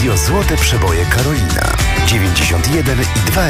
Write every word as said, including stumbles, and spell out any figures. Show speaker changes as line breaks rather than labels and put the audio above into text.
Radio Złote Przeboje Karolina dziewięćdziesiąt jeden i dwa